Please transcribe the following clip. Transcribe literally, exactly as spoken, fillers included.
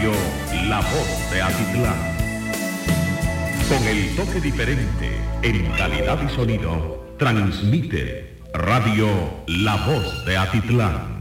Radio La Voz de Atitlán. Con el toque diferente en calidad y sonido, transmite Radio La Voz de Atitlán.